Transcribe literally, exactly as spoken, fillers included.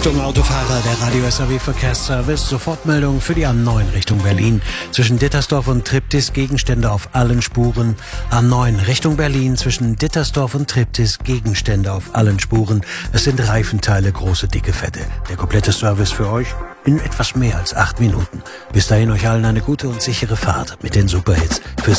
Achtung Autofahrer, der Radio S R W Verkehrsservice, Sofortmeldung für die A neun Richtung Berlin. Zwischen Dittersdorf und Triptis Gegenstände auf allen Spuren. A neun Richtung Berlin, zwischen Dittersdorf und Triptis Gegenstände auf allen Spuren. Es sind Reifenteile, große, dicke, fette. Der komplette Service für euch in etwas mehr als acht Minuten. Bis dahin euch allen eine gute und sichere Fahrt mit den Superhits für